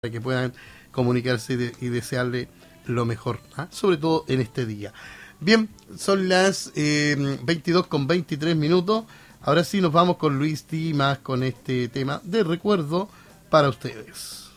para que puedan comunicarse y desearle lo mejor, sobre todo en este día. Bien, son las 22:23. Ahora sí nos vamos con Luis Dimas con este tema de recuerdo para ustedes.